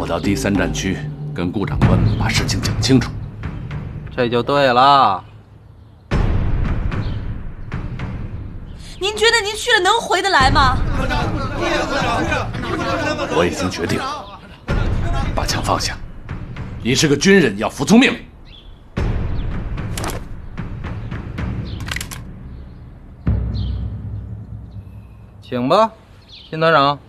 到第3战区，跟顾长官把事情讲清楚。 这就对了。 您觉得您去了能回得来吗？ 我已经决定了，把枪放下。你是个军人，要服从命令。 请吧，辛团长。